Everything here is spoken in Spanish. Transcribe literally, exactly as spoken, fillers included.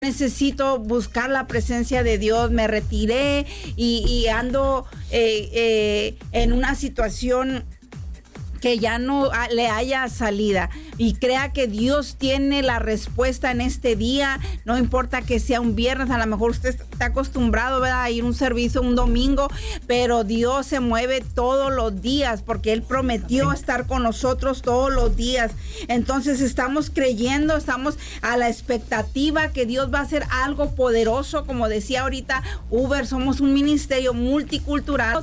necesito buscar la presencia de Dios, me retiré y, y ando eh, eh, en una situación que ya no le haya salida, y crea que Dios tiene la respuesta en este día. No importa que sea un viernes, a lo mejor usted está acostumbrado, ¿verdad?, a ir a un servicio un domingo, pero Dios se mueve todos los días porque Él prometió estar con nosotros todos los días. Entonces estamos creyendo, estamos a la expectativa que Dios va a hacer algo poderoso. Como decía ahorita Uber, somos un ministerio multicultural.